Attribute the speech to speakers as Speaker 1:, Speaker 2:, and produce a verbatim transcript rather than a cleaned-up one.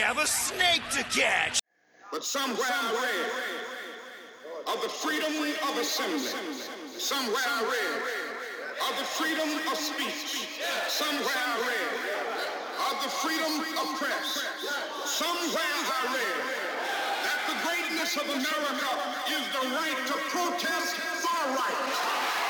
Speaker 1: have a snake to catch.
Speaker 2: But somewhere I read of the freedom of assembly. Somewhere I read of the freedom of speech. Somewhere I read of the freedom of press. Somewhere I read that the greatness of America is the right to protest far right.